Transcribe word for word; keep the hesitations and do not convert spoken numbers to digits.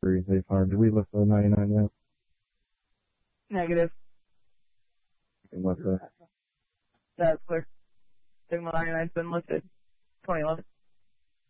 Pretty safe hard. Did we look for the ninety-nine yet? Negative. And what's the... That's clear. Sigma ninety-nine's been listed. twenty eleven.